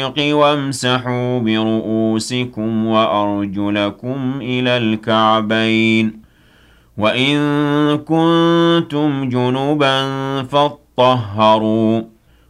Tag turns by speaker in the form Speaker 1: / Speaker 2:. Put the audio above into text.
Speaker 1: وامسحوا برؤوسكم وأرجلكم إلى الكعبين وإن كنتم جنبا فاطهروا